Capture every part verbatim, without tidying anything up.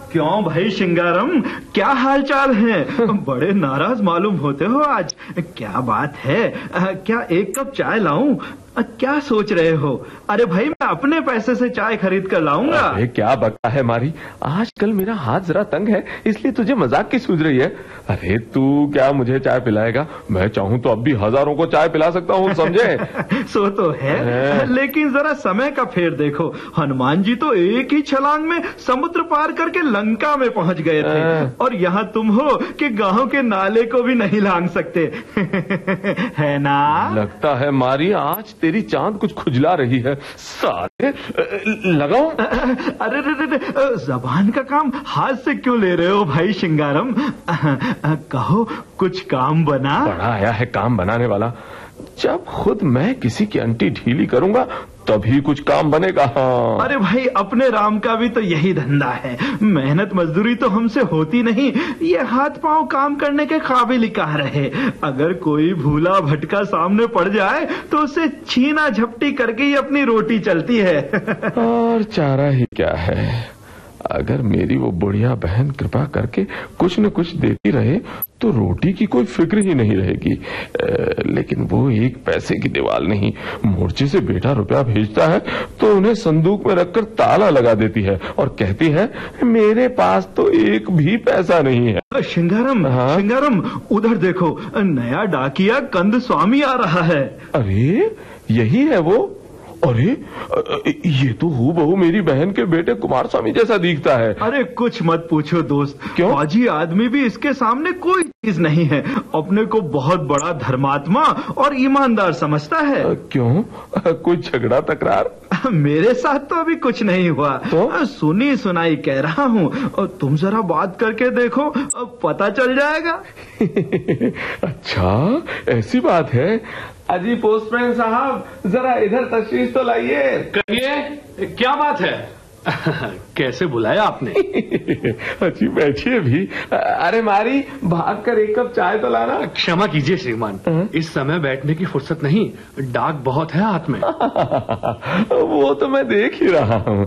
क्यों भाई शिंगारम, क्या हाल चाल है? बड़े नाराज मालूम होते हो आज। क्या बात है? क्या एक कप चाय लाऊं? क्या सोच रहे हो? अरे भाई, मैं अपने पैसे से चाय खरीद कर लाऊंगा। अरे क्या बका है मारी, आजकल मेरा हाथ जरा तंग है, इसलिए तुझे मजाक की सूझ रही है। अरे तू क्या मुझे चाय पिलाएगा? मैं चाहूं तो अब भी हजारों को चाय पिला सकता हूं, समझे? सो तो है, है, लेकिन जरा समय का फेर देखो। हनुमान जी तो एक ही छलांग में समुद्र पार करके लंका में पहुंच गए थे, और यहाँ तुम हो कि गांव के नाले को भी नहीं लांग सकते। है ना? लगता है मारी आज तेरी चांद कुछ खुजला रही है। साले लगाओ। अरे अरे जबान का काम हाथ से क्यों ले रहे हो भाई शिंगारम? कहो कुछ काम बना। बड़ा आया है काम बनाने वाला। जब खुद मैं किसी की अंटी ढीली करूंगा तभी कुछ काम बनेगा। हाँ। अरे भाई, अपने राम का भी तो यही धंधा है। मेहनत मजदूरी तो हमसे होती नहीं, ये हाथ पांव काम करने के काबिल ही कहाँ रहे। अगर कोई भूला भटका सामने पड़ जाए तो उसे छीना झपटी करके ही अपनी रोटी चलती है। और चारा ही क्या है, अगर मेरी वो बुढ़िया बहन कृपा करके कुछ न कुछ देती रहे तो रोटी की कोई फिक्र ही नहीं रहेगी। लेकिन वो एक पैसे की दीवार नहीं, मोर्चे से बेटा रुपया भेजता है तो उन्हें संदूक में रखकर ताला लगा देती है और कहती है मेरे पास तो एक भी पैसा नहीं है। शिंगारम, हाँ? शिंगारम, उधर देखो, नया डाकिया कंद स्वामी आ रहा है। अरे यही है वो? अरे ये तो हूबहू मेरी बहन के बेटे कुमार स्वामी जैसा दिखता है। अरे कुछ मत पूछो दोस्त। क्यों? फौजी आदमी भी इसके सामने कोई चीज नहीं है। अपने को बहुत बड़ा धर्मात्मा और ईमानदार समझता है। आ, क्यों? आ, कोई झगड़ा तकरार? मेरे साथ तो अभी कुछ नहीं हुआ। तो? सुनी सुनाई कह रहा हूँ, तुम जरा बात करके देखो, पता चल जाएगा। अच्छा ऐसी बात है। अजी पोस्टमैन साहब, जरा इधर तशरीफ तो लाइए। कहिए, क्या बात है? कैसे बुलाया आपने? अजी बैठिए भी। अरे मारी, भाग कर एक कप चाय तो लाना। क्षमा कीजिए श्रीमान, इस समय बैठने की फुर्सत नहीं, डाक बहुत है हाथ में। वो तो मैं देख ही रहा हूँ।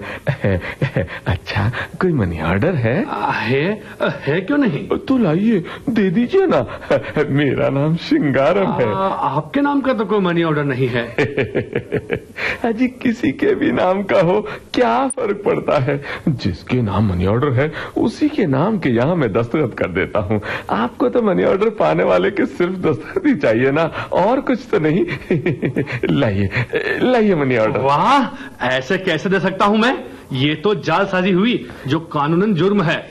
अच्छा कोई मनी ऑर्डर है? है है क्यों नहीं? तो लाइए, दे दीजिए ना। मेरा नाम शिंगारम है। आ, आपके नाम का तो कोई मनी ऑर्डर नहीं है। अजी किसी के भी नाम का हो, क्या फर्क पड़ता है? जिसके नाम मनी ऑर्डर है उसी के नाम के यहाँ मैं दस्तखत कर देता हूँ। आपको तो मनी ऑर्डर पाने वाले के सिर्फ दस्तखत ही चाहिए ना, और कुछ तो नहीं। लाइए लाइए मनी ऑर्डर। वाह, ऐसे कैसे दे सकता हूँ मैं? ये तो जालसाजी हुई जो कानूनन जुर्म है।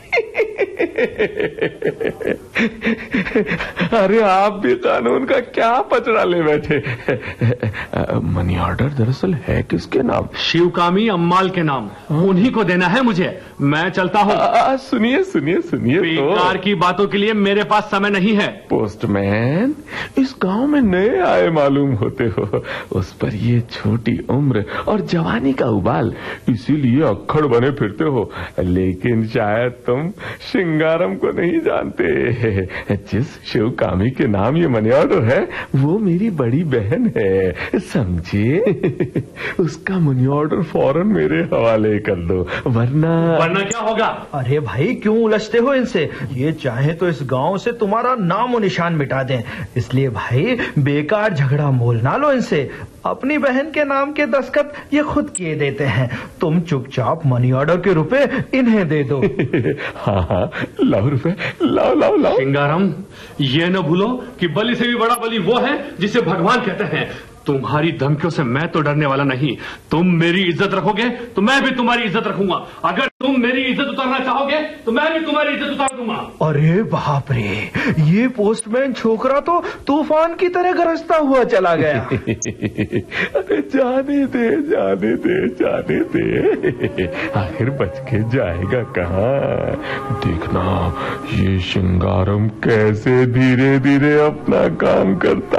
अरे आप भी कानून का क्या पचड़ा ले बैठे। मनी ऑर्डर दरअसल है किसके नाम? शिवकामी अम्माल के नाम। उन्हीं को देना है मुझे। मैं चलता हूँ। सुनिए सुनिए सुनिए, बेकार की बातों के लिए मेरे पास समय नहीं है। पोस्टमैन, इस गांव में नए आए मालूम होते हो, उस पर ये छोटी उम्र और जवानी का उबाल, इसीलिए अक्खड़ बने फिरते हो। लेकिन शायद तुम शिंगारम को नहीं जानते। जिस शिवकामी के नाम ये मनी ऑर्डर है वो मेरी बड़ी बहन है, समझे? उसका मनी ऑर्डर फौरन मेरे हवाले कर दो, वरना वरना क्या होगा? अरे भाई, क्यों उलझते हो इनसे? ये चाहे तो इस गांव से तुम्हारा नाम और निशान मिटा दें, इसलिए भाई बेकार झगड़ा मोल ना लो इनसे। अपनी बहन के नाम के दस्तखत ये खुद किए देते हैं। तुम चुपचाप मनी ऑर्डर के रुपए इन्हें दे दो। हाँ हाँ, लाओ रुपए, लाओ लाओ लाओ। शिंगारम, ये न भूलो कि बलि से भी बड़ा बलि वो है जिसे भगवान कहते हैं। तुम्हारी धमकियों से मैं तो डरने वाला नहीं। तुम मेरी इज्जत रखोगे तो मैं भी तुम्हारी इज्जत रखूंगा। अगर तुम मेरी इज्जत उतारना चाहोगे तो मैं भी तुम्हारी इज्जत उतार दूंगा। अरे बाप रे, ये पोस्टमैन छोकरा तो तूफान की तरह गरजता हुआ चला गया। अरे जाने दे जाने दे जाने दे, आखिर बच के जाएगा कहाँ? देखना ये शिंगारम कैसे धीरे धीरे अपना काम करता